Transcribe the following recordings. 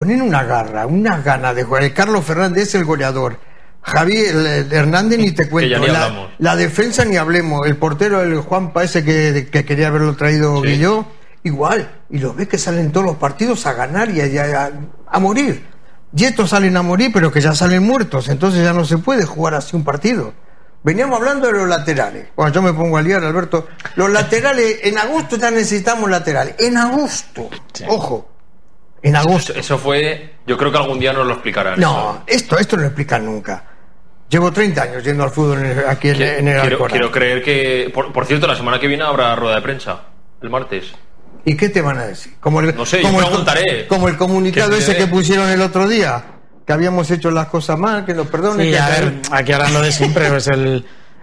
ponen una garra, unas ganas de jugar. El Carlos Fernández es el goleador. Javier Hernández ni te cuento. La defensa ni hablemos. El portero, el Juanpa ese que quería haberlo traído Guilló, igual. Y los ves que salen todos los partidos a ganar y a morir. Y estos salen a morir, pero que ya salen muertos. Entonces ya no se puede jugar así un partido. Veníamos hablando de los laterales. Bueno, yo me pongo a liar, Alberto. Los laterales, en agosto ya necesitamos laterales. En agosto. Sí. Ojo. En agosto. Eso fue... Yo creo que algún día nos lo explicarán. No, esto no lo explican nunca. Llevo 30 años yendo al fútbol aquí en el Alcorcón. Quiero creer que... Por cierto, la semana que viene habrá rueda de prensa. El martes. ¿Y qué te van a decir? No sé, yo preguntaré. Como el comunicado ese que pusieron el otro día. Que habíamos hecho las cosas mal, que nos perdonen. Sí, a ver, aquí harán lo de siempre, pues el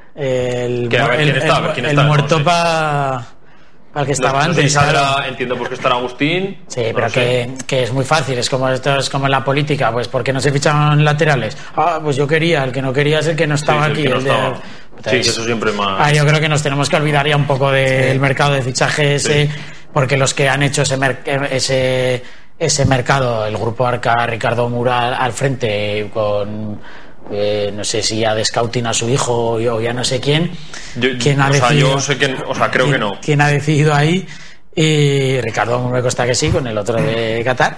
muerto para el que estaba antes. Claro. Entiendo por qué estará Agustín. Sí, pero que es muy fácil, esto es como en la política, pues ¿por qué no se ficharon laterales? Pues yo quería, el que no quería es el que no estaba aquí. Entonces, sí, eso siempre más... yo creo que nos tenemos que olvidar ya un poco del mercado de fichajes, porque los que han hecho ese mercado, el grupo Arca, Ricardo Mura al frente con no sé si ya de scouting a su hijo o ya no sé quién. Creo que no. ¿Quién ha decidido ahí? Y Ricardo me consta que sí, con el otro de Qatar.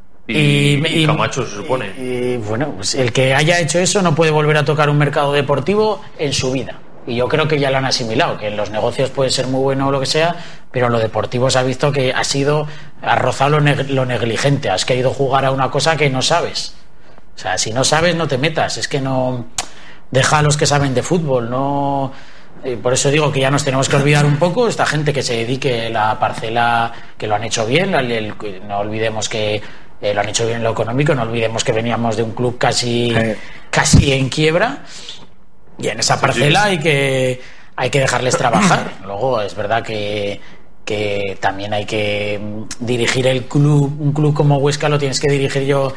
Y Camacho, se supone. Y bueno, pues el que haya hecho eso no puede volver a tocar un mercado deportivo en su vida. Y yo creo que ya lo han asimilado, que en los negocios puede ser muy bueno o lo que sea, pero en lo deportivo se ha visto que has rozado lo negligente, has querido jugar a una cosa que no sabes. O sea, si no sabes, no te metas, es que no... Deja a los que saben de fútbol, no... Por eso digo que ya nos tenemos que olvidar un poco, esta gente que se dedique la parcela, que lo han hecho bien, no olvidemos que lo han hecho bien en lo económico, no olvidemos que veníamos de un club casi en quiebra. Y en esa parcela hay que dejarles trabajar. Luego es verdad que también hay que dirigir el club. Un club como Huesca lo tienes que dirigir yo.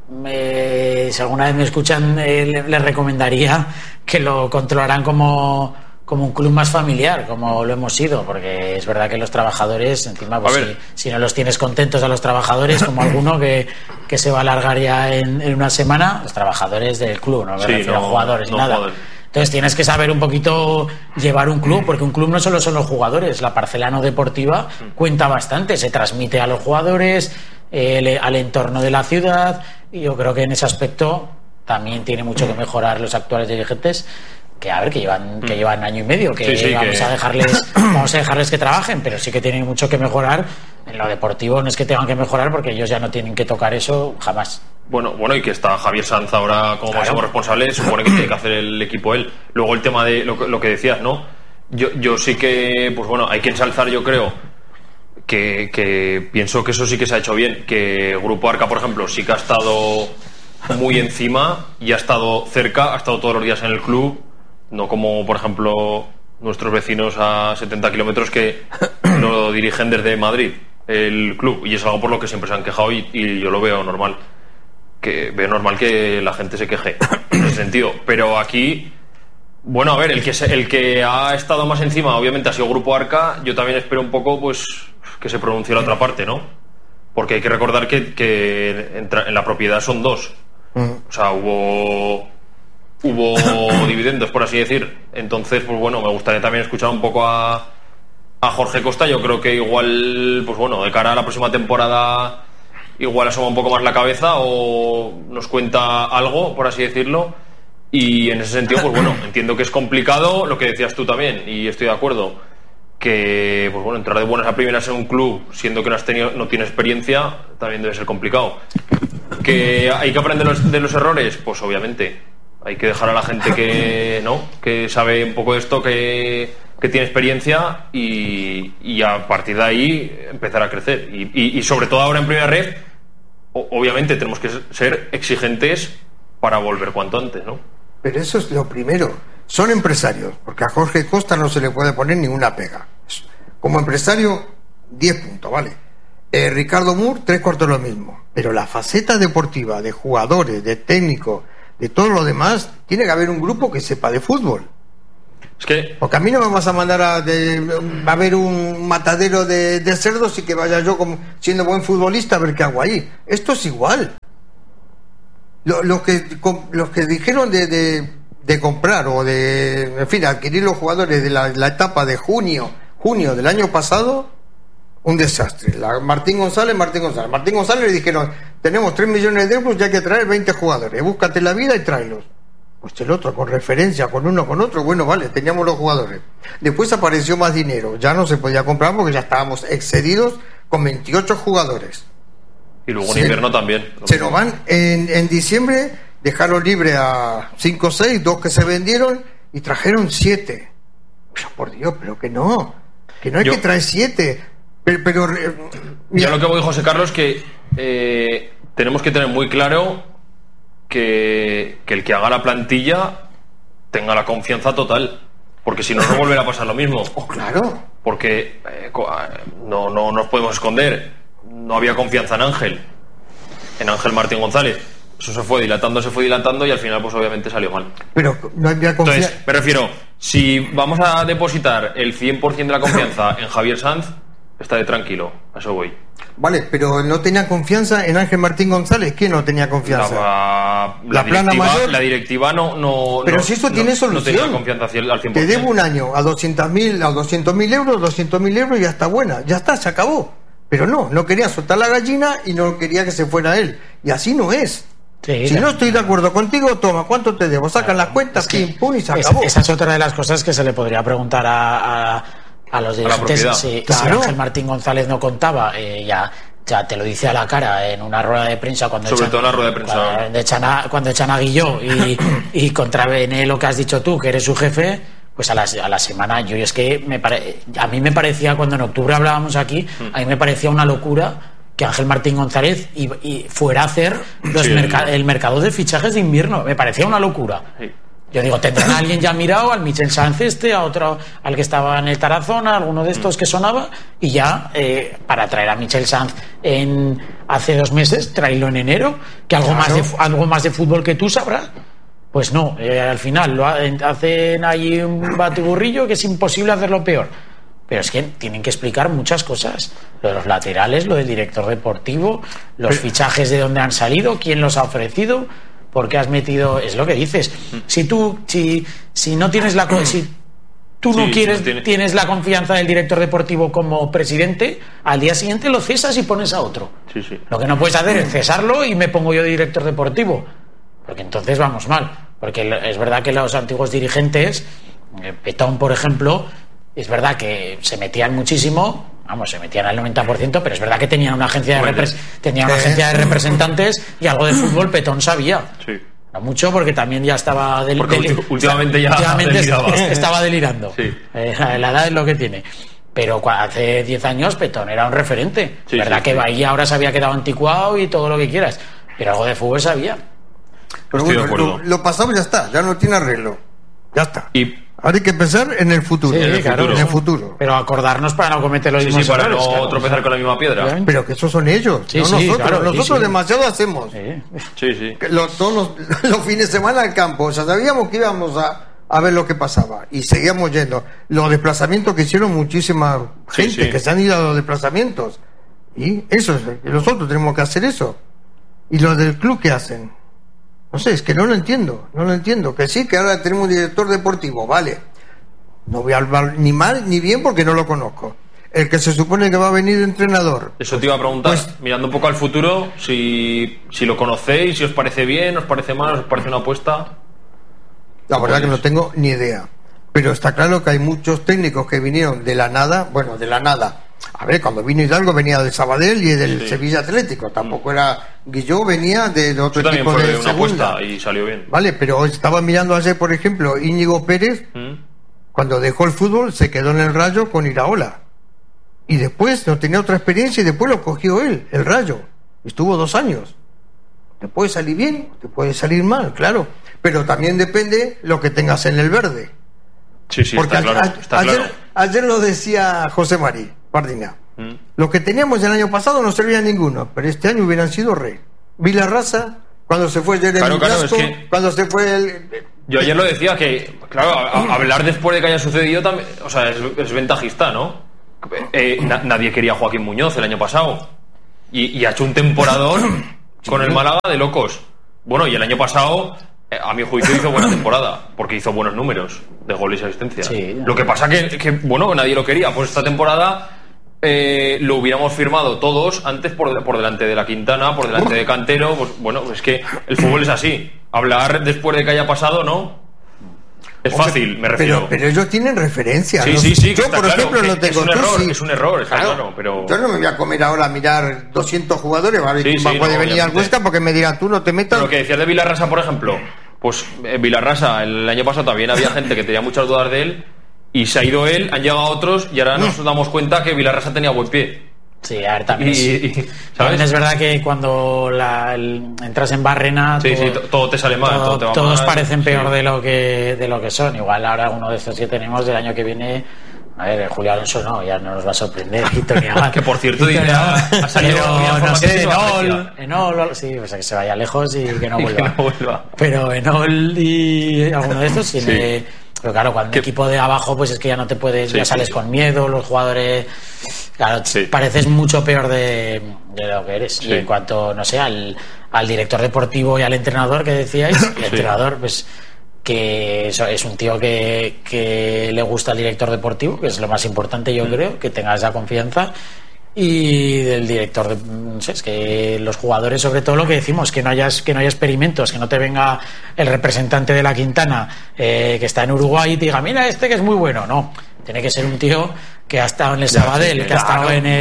Si alguna vez me escuchan, les recomendaría que lo controlaran como un club más familiar, como lo hemos sido, porque es verdad que los trabajadores, encima, pues si no los tienes contentos a los trabajadores, como alguno que se va a alargar ya en una semana, los trabajadores del club, no me refiero a jugadores, nada. Entonces tienes que saber un poquito llevar un club, porque un club no solo son los jugadores, la parcela no deportiva cuenta bastante, se transmite a los jugadores, al entorno de la ciudad, y yo creo que en ese aspecto también tiene mucho que mejorar los actuales dirigentes, que llevan año y medio, vamos a dejarles que trabajen, pero sí que tienen mucho que mejorar. En lo deportivo no es que tengan que mejorar, porque ellos ya no tienen que tocar eso jamás. Bueno, y que está Javier Sanz ahora como máximo responsable, supone que tiene que hacer el equipo él. Luego el tema de lo que decías, ¿no? Yo sí que, pues bueno, hay que ensalzar, yo creo, que pienso que eso sí que se ha hecho bien, que Grupo Arca, por ejemplo, sí que ha estado muy encima y ha estado cerca, ha estado todos los días en el club, no como, por ejemplo, nuestros vecinos a 70 kilómetros que lo dirigen desde Madrid, el club, y es algo por lo que siempre se han quejado y yo lo veo normal. Que veo normal que la gente se queje en ese sentido, pero aquí, bueno, a ver, el que ha estado más encima obviamente ha sido Grupo Arca. Yo también espero un poco, pues, que se pronuncie la otra parte, ¿no? Porque hay que recordar que en la propiedad son dos, o sea, hubo dividendos, por así decir. Entonces, pues bueno, me gustaría también escuchar un poco a Jorge Costa. Yo creo que igual, pues bueno, de cara a la próxima temporada igual asoma un poco más la cabeza o nos cuenta algo, por así decirlo, y en ese sentido, pues bueno, entiendo que es complicado lo que decías tú también, y estoy de acuerdo, que pues bueno, entrar de buenas a primeras en un club siendo que no tiene experiencia también debe ser complicado. Que hay que aprender de los errores, pues obviamente hay que dejar a la gente que sabe un poco de esto, que tiene experiencia, y a partir de ahí empezar a crecer, y sobre todo ahora en Primera Red obviamente tenemos que ser exigentes para volver cuanto antes, ¿no? Pero eso es lo primero. Son empresarios, porque a Jorge Costa no se le puede poner ninguna pega. Como empresario, 10 puntos, ¿vale? Ricardo Mur, 3/4 lo mismo. Pero la faceta deportiva, de jugadores, de técnicos, de todo lo demás, tiene que haber un grupo que sepa de fútbol. Es que... Porque a mí no me vas a mandar va a haber un matadero de cerdos y que vaya yo como siendo buen futbolista a ver qué hago ahí. Esto es igual. los que dijeron de comprar o en fin, adquirir los jugadores de la etapa de junio del año pasado, un desastre. Martín González le dijeron, tenemos 3 millones de euros, ya hay que traer 20 jugadores, búscate la vida y tráelos. Pues el otro, con referencia, con uno, con otro, bueno, vale, teníamos los jugadores. Después apareció más dinero, ya no se podía comprar porque ya estábamos excedidos con 28 jugadores. Y luego en invierno también. Se nos van en diciembre, dejaron libre a 5 o 6, 2 que se vendieron y trajeron 7. Pero por Dios, pero que no hay que traer 7. Pero ya lo que voy, José Carlos, que tenemos que tener muy claro que el que haga la plantilla tenga la confianza total, porque si no volverá a pasar lo mismo. Claro. Porque no nos podemos esconder, no había confianza en Ángel Martín González. Eso se fue dilatando y al final pues obviamente salió mal. Pero no había confianza. Entonces, me refiero, si vamos a depositar el 100% de la confianza en Javier Sanz, estaré tranquilo, a eso voy. Vale, pero no tenía confianza en Ángel Martín González. ¿Quién no tenía confianza? La plana mayor. La directiva no. Pero si eso tiene solución. No tenía confianza al 100%. Te debo un año a 200.000 euros, ya está buena, ya está, se acabó. Pero no quería soltar la gallina y no quería que se fuera él. Y así no es. Sí, si no estoy de acuerdo contigo, toma, ¿cuánto te debo? Sacan las cuentas, pim, pum, y se acabó. Esa es otra de las cosas que se le podría preguntar a los dirigentes. Si Ángel Martín González no contaba, ya te lo dice a la cara en una rueda de prensa cuando echan a Guilló y contraviene lo que has dicho tú, que eres su jefe. Pues a la semana, a mí me parecía, cuando en octubre hablábamos aquí, a mí me parecía una locura que Ángel Martín González y fuera a hacer el mercado de fichajes de invierno. Me parecía una locura. Sí. Yo digo, tendrán a alguien ya mirado, al Michel Sanz a otro, al que estaba en el Tarazona, alguno de estos que sonaba, y ya para traer a Michel Sanz hace 2 meses, traerlo en enero, que algo más de fútbol que tú sabrás. Pues no, al final hacen ahí un batiburrillo que es imposible hacerlo peor. Pero es que tienen que explicar muchas cosas. Lo de los laterales, lo del director deportivo, los fichajes de dónde han salido, quién los ha ofrecido, por qué has metido. Es lo que dices. Si no tienes tienes la confianza del director deportivo como presidente, al día siguiente lo cesas y pones a otro. Sí. Lo que no puedes hacer es cesarlo y me pongo yo de director deportivo. Porque entonces vamos mal. Porque es verdad que los antiguos dirigentes, Petón, por ejemplo, es verdad que se metían muchísimo, se metían al 90%, pero es verdad que tenían una agencia de representantes y algo de fútbol Petón sabía. Sí. No mucho, porque también ya estaba últimamente estaba delirando. Sí. La edad es lo que tiene. Pero hace 10 años Petón era un referente. Sí, verdad que Bahía ahora se había quedado anticuado y todo lo que quieras, pero algo de fútbol sabía. Pero bueno, lo pasado ya está, ya no tiene arreglo. Ya está. Y ahora hay que pensar en el futuro. Sí, en el futuro. Pero acordarnos para no cometer los mismos para errores. No tropezar con la misma piedra. Pero que esos son ellos, no nosotros. Nosotros demasiado hacemos. Sí. Todos los fines de semana al campo. O sea, sabíamos que íbamos a ver lo que pasaba. Y seguíamos yendo. Los desplazamientos que hicieron muchísima gente, que se han ido a los desplazamientos. Y eso, nosotros tenemos que hacer eso. ¿Y los del club qué hacen? No sé, es que no lo entiendo. Que sí, que ahora tenemos un director deportivo, vale. No voy a hablar ni mal ni bien porque no lo conozco. El que se supone que va a venir de entrenador. Eso te iba a preguntar, mirando un poco al futuro, si lo conocéis, si os parece bien, os parece mal, os parece una apuesta. La verdad que no tengo ni idea. Pero está claro que hay muchos técnicos que vinieron de la nada. A ver, cuando vino Hidalgo venía del Sabadell y del Sevilla Atlético. Tampoco era Guilló, venía de otro equipo de una segunda. Apuesta y salió bien. Vale, pero estaba mirando ayer, por ejemplo, Íñigo Pérez, cuando dejó el fútbol, se quedó en el Rayo con Iraola. Y después no tenía otra experiencia y después lo cogió él, el Rayo. Estuvo 2 años. Te puede salir bien, te puede salir mal, claro. Pero también depende lo que tengas en el verde. Sí, porque está claro. Ayer lo decía José María Pardina. Lo que teníamos el año pasado no servía a ninguno, pero este año hubieran sido rey. Vilarrasa, cuando se fue Jeremy Blasco, cuando se fue Yo ayer lo decía que, claro, hablar después de que haya sucedido también, o sea, es ventajista, ¿no? Nadie quería a Joaquín Muñoz el año pasado y ha hecho un temporadón con el Málaga de locos. Bueno, y el año pasado, a mi juicio, hizo buena temporada, porque hizo buenos números de goles y asistencia. Sí. Lo que pasa que, bueno, nadie lo quería. Pues esta temporada lo hubiéramos firmado todos antes por delante de la Quintana, por delante de Cantero. Pues bueno, es que el fútbol es así. Hablar después de que haya pasado, ¿no? Es fácil, me refiero. Pero ellos tienen referencia. Sí, ¿no? sí, sí. Yo, por ejemplo, no tengo. Es un error, está claro. Pero yo no me voy a comer ahora a mirar 200 jugadores. ¿Vale? Puede venir al Huesca porque me digan, tú no te metas. Pero lo que decías de Vilarrasa, por ejemplo. Pues Vilarrasa, el año pasado también había gente que tenía muchas dudas de él. Y se ha ido él, han llegado otros. Y ahora nos damos cuenta que Vilarrasa tenía buen pie. Sí, a ver, también, también es verdad que cuando entras en Barrena todo te sale mal, todo te va todos mal, parecen peor de lo que son. Igual ahora uno de estos que tenemos del año que viene, a ver, Julio Alonso no, ya no nos va a sorprender. Y Tony Abad, que por cierto ha salido no sé, Enol, sí, o sea, que se vaya lejos y que no vuelva. Pero Enol y alguno de estos tiene. Pero claro, cuando un equipo de abajo, pues es que ya no te puedes, ya sales con miedo, los jugadores, claro, pareces mucho peor de lo que eres. Y en cuanto, no sé, al director deportivo y al entrenador que decíais, el entrenador, pues que es un tío que le gusta al director deportivo, que es lo más importante, yo creo, que tenga esa confianza. Y del director, no sé, es que los jugadores, sobre todo lo que decimos, que no haya experimentos, que no te venga el representante de la Quintana que está en Uruguay y te diga, mira este que es muy bueno. No, tiene que ser un tío que ha estado en el Sabadell, que ha estado en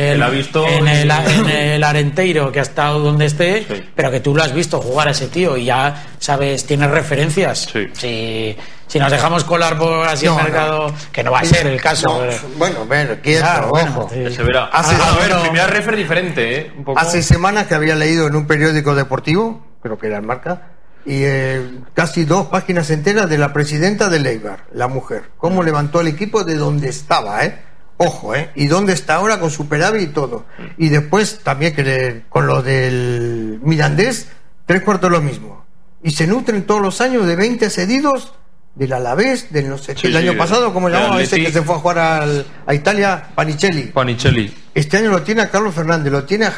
el Arenteiro, que ha estado donde esté, pero que tú lo has visto jugar a ese tío y ya sabes, tienes referencias. Si nos dejamos colar por así el mercado, que no va a ser el caso. Bueno, ojo. Se verá. Primera refer diferente, un poco. Hace semanas que había leído en un periódico deportivo, creo que era el Marca, y casi 2 páginas enteras de la presidenta del Eibar, la mujer. Cómo levantó el equipo de donde estaba, Ojo, y dónde está ahora con superávit y todo. Y después también que con lo del Mirandés, 3/4 lo mismo. Y se nutren todos los años de 20 cedidos del Alavés, del no sé qué, el año pasado, ¿cómo llamaba ese que se fue a jugar a Italia? Panicelli. Este año lo tiene a Carlos Fernández, lo tiene a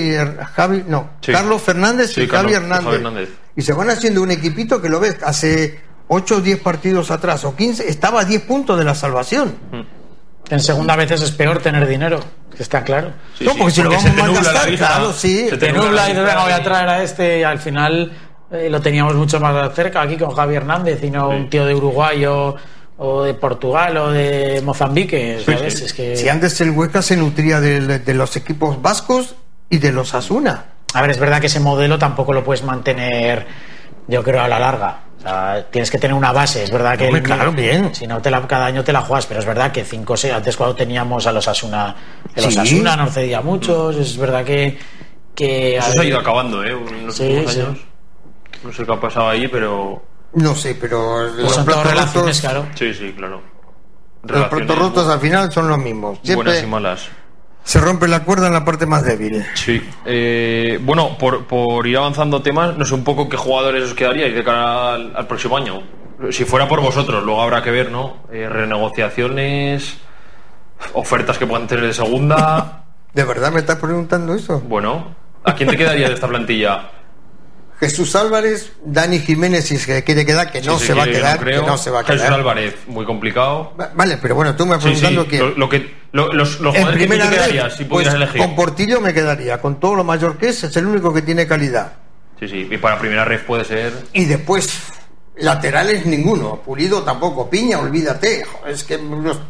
Carlos Fernández y Javi Hernández. Y se van haciendo un equipito que lo ves, hace 8 o 10 partidos atrás, o 15, estaba a 10 puntos de la salvación. En segunda veces es peor tener dinero, que está claro. Porque si lo vamos a malgastar, claro, se te nubla y voy a traer a este, y al final lo teníamos mucho más cerca aquí con Javi Hernández y no un tío de Uruguay o de Portugal o de Mozambique, ¿sabes? Es que... Si antes el Huesca se nutría de los equipos vascos y de los Asuna. A ver, es verdad que ese modelo tampoco lo puedes mantener, yo creo, a la larga. O sea, tienes que tener una base, es verdad que claro, bien. Si no cada año te la juegas, pero es verdad que 5 o 6, antes cuando teníamos a los Asuna, Asuna nos cedía muchos, es verdad que eso se ha ido acabando, unos años. No sé qué ha pasado ahí, pero no sé, pero pues son todas relaciones, claro. Sí, claro. Los platos rotos al final son los mismos. Siempre buenas y malas. Se rompe la cuerda en la parte más débil. Sí. Bueno, por ir avanzando temas, no sé un poco qué jugadores os quedaríais de cara al próximo año. Si fuera por vosotros, luego habrá que ver, ¿no? Renegociaciones, ofertas que puedan tener de segunda. ¿De verdad me estás preguntando eso? Bueno, ¿a quién te quedaría de esta plantilla? Jesús Álvarez, Dani Jiménez, si se quiere quedar, que no se va a quedar, que no se va a quedar. Jesús Álvarez, muy complicado. Vale, pero bueno, tú me vas preguntando quién. Los jugadores que te quedarías si pudieras elegir. Con Portillo me quedaría, con todo lo mayor que es el único que tiene calidad. Sí, y para primera ref puede ser. Y después, laterales ninguno, Pulido tampoco, Piña, olvídate. Es que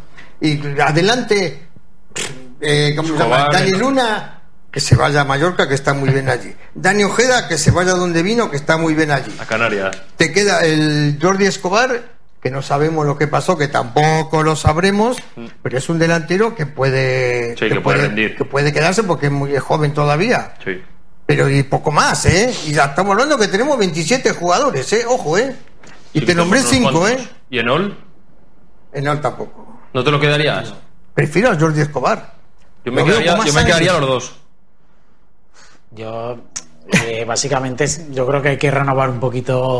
y adelante, ¿cómo se llama? Dani Luna, que se vaya a Mallorca, que está muy bien allí. Dani Ojeda, que se vaya donde vino, que está muy bien allí. A Canarias. Te queda el Jordi Escobar, que no sabemos lo que pasó, que tampoco lo sabremos, pero es un delantero que puede rendir. Que puede quedarse porque es muy joven todavía. Sí. Pero y poco más, Y ya estamos hablando que tenemos 27 jugadores, Ojo, Y sí, te nombré 5, ¿Y Enol? Enol tampoco. ¿No te lo quedarías? No. Prefiero a Jordi Escobar. Yo me quedaría los dos. Yo básicamente yo creo que hay que renovar un poquito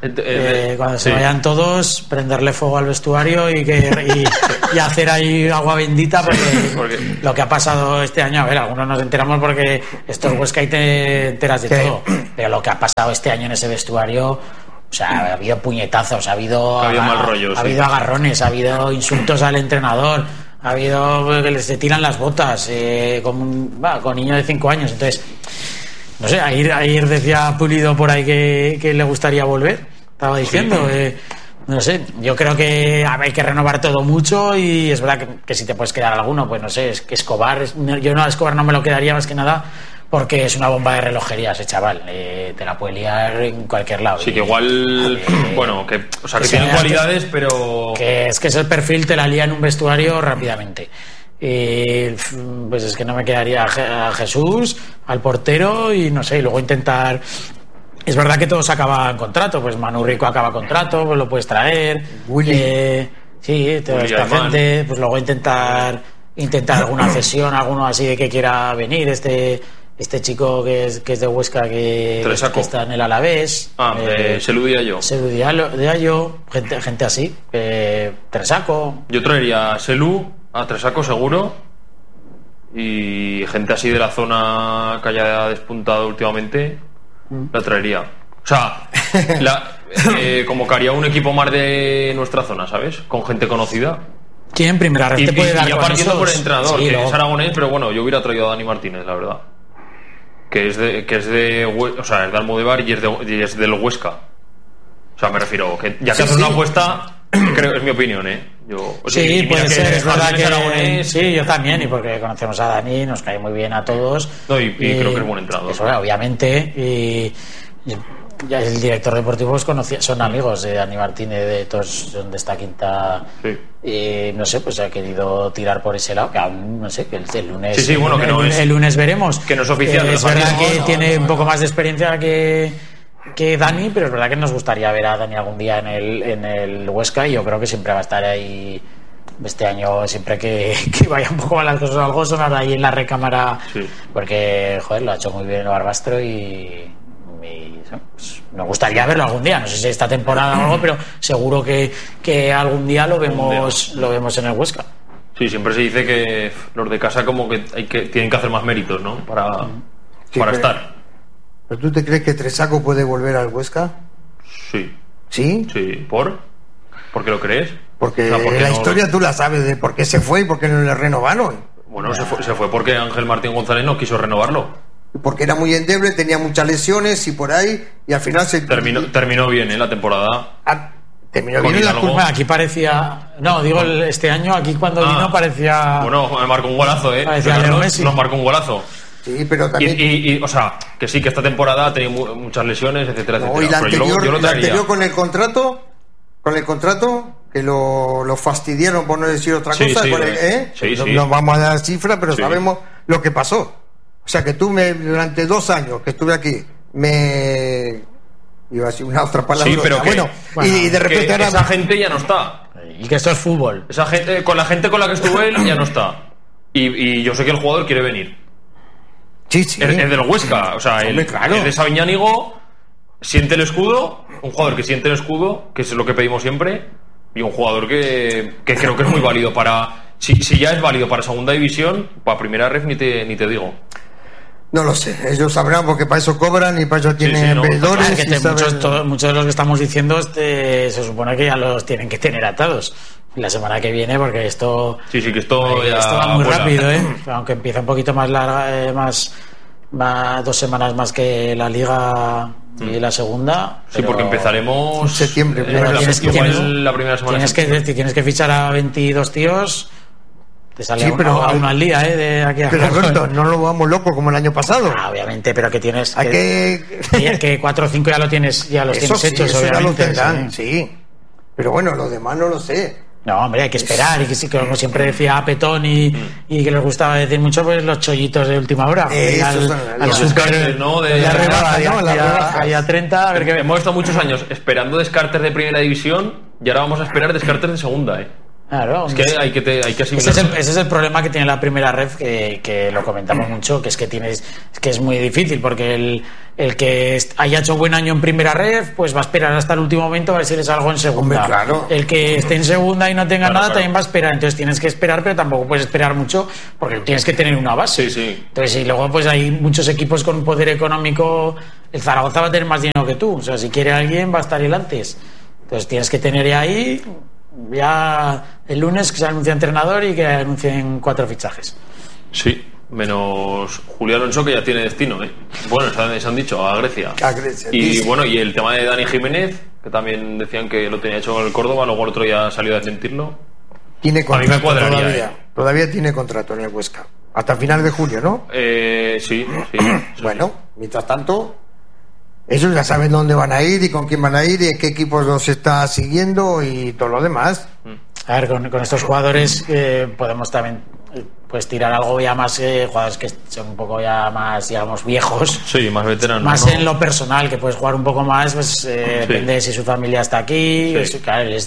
Cuando se vayan todos, prenderle fuego al vestuario y hacer ahí agua bendita, porque lo que ha pasado este año, a ver, algunos nos enteramos porque esto es Huesca y te enteras de todo, pero lo que ha pasado este año en ese vestuario, o sea, ha habido puñetazos, ha habido mal rollo, ha habido agarrones, ha habido insultos al entrenador, ha habido que les tiran las botas con niños de 5 años. Entonces, no sé, ayer decía Pulido por ahí que le gustaría volver. Estaba diciendo, no sé, yo creo que hay que renovar todo mucho, y es verdad que si te puedes quedar alguno, pues no sé, es que Escobar, yo a Escobar no me lo quedaría más que nada porque es una bomba de relojería ese chaval, te la puede liar en cualquier lado. Sí, que igual, que tiene cualidades, pero... Que es el perfil, te la lía en un vestuario rápidamente. Pues es que no me quedaría a Jesús, al portero, y no sé, y luego intentar... Es verdad que todos acaban contrato, pues Manu Rico acaba contrato, pues lo puedes traer. Sí, toda esta gente, pues luego intentar alguna cesión, alguno así de que quiera venir, este chico que es de Huesca que está en el Alavés. Selú Diallo. Selú Diallo, gente así. Tresaco. Yo traería a Selú, a Tresaco seguro, y gente así de la zona que haya despuntado últimamente. La traería. O sea, como que haría un equipo más de nuestra zona, ¿sabes? Con gente conocida. ¿Quién? Primera red te puede dar. Y ya partiendo por el entrenador, sí, que es aragonés, pero bueno, yo hubiera traído a Dani Martínez, la verdad. Que es de Almodóvar y es del Huesca. O sea, me refiero, que ya que haces una apuesta, creo, es mi opinión, sí, puede ser, es verdad que sí, yo también, y porque conocemos a Dani, nos cae muy bien a todos. No, y creo que es buen entrenador. Eso, obviamente, y ya el director deportivo son amigos de Dani Martínez, de todos, donde está Quinta. Sí. Y no sé, pues ha querido tirar por ese lado, que aún no sé, que el lunes. Sí, bueno, que no es. El lunes veremos. Que no es oficial. Es verdad que tiene un poco más de experiencia que Dani, pero es verdad que nos gustaría ver a Dani algún día en el Huesca, y yo creo que siempre va a estar ahí este año, siempre que vaya un poco mal las cosas, algo sonará ahí en la recámara, porque joder, lo ha hecho muy bien el Barbastro, y pues, me gustaría verlo algún día, no sé si esta temporada o algo, pero seguro que algún día lo vemos en el Huesca. Sí, siempre se dice que los de casa como que tienen que hacer más méritos, ¿no? Para estar. ¿Pero tú te crees que Tresaco puede volver al Huesca? Sí. ¿Sí? Sí. ¿Por qué lo crees? Porque la historia tú la sabes de por qué se fue y por qué no le renovaron. Bueno, se fue porque Ángel Martín González no quiso renovarlo. Porque era muy endeble, tenía muchas lesiones y por ahí, y al final se... Terminó bien, la temporada. Terminó bien en la curva. Aquí parecía... No, digo, este año, aquí cuando vino parecía... Bueno, me marcó un golazo, Parecía Leo Messi. Nos marcó un golazo. Sí, pero también... Y o sea, que sí, que esta temporada ha tenido muchas lesiones, etcétera, etcétera. Y la anterior con el contrato, que lo fastidiaron, por no decir otra cosa. No vamos a dar cifra, pero sabemos lo que pasó. O sea, que tú durante 2 años que estuve aquí, iba a decir una otra palabra. Sí, pero y de repente ahora... esa gente ya no está. Y que esto es fútbol. Esa gente, con la gente con la que estuvo él, ya no está. Y yo sé que el jugador quiere venir. Sí. Es del Huesca, o sea, es de Sabiñánigo, siente el escudo, un jugador que siente el escudo, que es lo que pedimos siempre, y un jugador que creo que es muy válido para... Si ya es válido para segunda división, para primera ref ni te digo. No lo sé, ellos sabrán, porque para eso cobran y para eso tienen vendedores. Muchos de los que estamos diciendo se supone que ya los tienen que tener atados la semana que viene, porque esto... Sí, que esto ya... Esto va muy rápido, aunque empieza un poquito más larga, más 2 semanas más que la Liga y la segunda. Sí, porque empezaremos... En septiembre. La primera semana. Tienes que fichar a 22 tíos... Te sale uno al día, de aquí a... Pero Alberto, no lo vamos loco como el año pasado. Obviamente, pero que tienes... que 4 o 5 ya los tienes hechos, eso obviamente. Ya lo tendrán, sí. Pero bueno, los demás no lo sé. No, hombre, hay que esperar. Y que sí, como siempre decía Petón y que les gustaba decir mucho, pues los chollitos de última hora. Al super, ¿no? De la rebaja, ahí a 30. A ver, hemos estado muchos años esperando descartes de primera división y ahora vamos a esperar descartes de segunda, Claro, es que hay que asimilar. Ese es el problema que tiene la primera ref, que lo comentamos mucho, que es que es muy difícil, porque el que haya hecho buen año en primera ref, pues va a esperar hasta el último momento a ver si le salgo en segunda. Hombre, claro. El que esté en segunda y no tenga nada también va a esperar, entonces tienes que esperar, pero tampoco puedes esperar mucho porque tienes que tener una base. Sí. Entonces, y luego pues hay muchos equipos con poder económico. El Zaragoza va a tener más dinero que tú, o sea, si quiere alguien va a estar él antes. Entonces tienes que tener ahí ya el lunes que se anuncia entrenador y que anuncien 4 fichajes. Sí, menos Julián Alonso, que ya tiene destino, ¿eh? Bueno, se han dicho, a Grecia. Y bueno, y el tema de Dani Jiménez, que también decían que lo tenía hecho con el Córdoba, luego el otro ya salió a desmentirlo. Tiene contrato, a mí me cuadraría, todavía tiene contrato en el Huesca. Hasta final de julio, ¿no? Sí. Bueno, mientras tanto, ellos ya saben dónde van a ir y con quién van a ir y qué equipos los está siguiendo y todo lo demás. A ver, con estos jugadores podemos también pues tirar algo ya más, jugadores que son un poco ya más, digamos, viejos. Sí, más veteranos. Más ¿no? en lo personal, que puedes jugar un poco más, pues depende de si su familia está aquí. Sí. Pues, claro, él es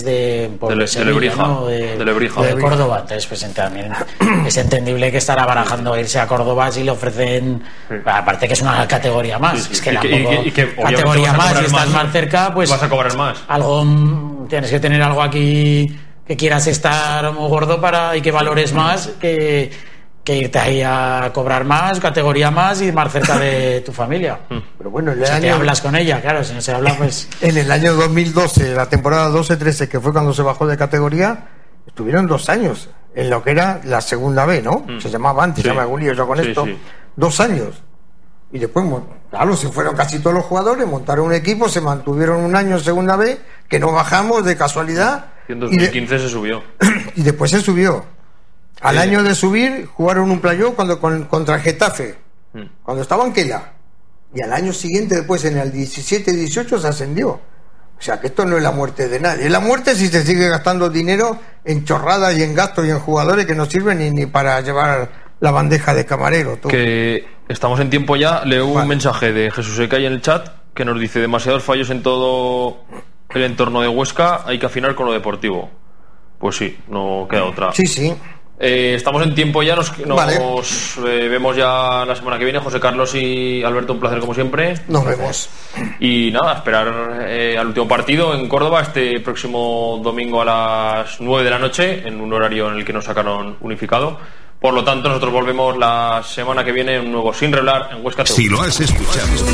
de Lebrija, ¿no? de Lebrija. De Córdoba. Entonces, pues también es entendible que estará barajando irse a Córdoba si le ofrecen. Aparte que es una categoría más. Sí. Es que categoría más y estás más cerca, pues vas a cobrar más. Algo tienes que tener algo aquí que quieras estar muy gordo y que valores más que irte ahí a cobrar más, categoría más y más cerca de tu familia. Pero bueno, que hablas con ella, claro, si no se habla, pues... En el año 2012, la temporada 12-13, que fue cuando se bajó de categoría, estuvieron 2 años en lo que era la segunda B, ¿no? Se llamaba antes, se llama algún lío yo con esto. 2 años. Y después, claro, se fueron casi todos los jugadores, montaron un equipo, se mantuvieron 1 año en segunda B, que no bajamos de casualidad. Y en 2015 se subió. Y después se subió. Al año de subir, jugaron un playoff contra el Getafe, cuando estaba en Quela. Y al año siguiente, después en el 17-18, se ascendió. O sea, que esto no es la muerte de nadie. Es la muerte si se sigue gastando dinero en chorradas y en gastos y en jugadores que no sirven ni para llevar la bandeja de camarero. Todo. Que estamos en tiempo ya. Leo un mensaje de Jesús Ecay en el chat que nos dice: demasiados fallos en todo el entorno de Huesca, hay que afinar con lo deportivo. Pues sí, no queda otra. Sí. Estamos en tiempo ya, nos vemos ya la semana que viene. José Carlos y Alberto, un placer como siempre. Nos vemos. Y nada, esperar al último partido en Córdoba este próximo domingo a las 9 de la noche, en un horario en el que nos sacaron unificado. Por lo tanto, nosotros volvemos la semana que viene en un nuevo Sin Reblar en Huesca TV. Si lo has escuchado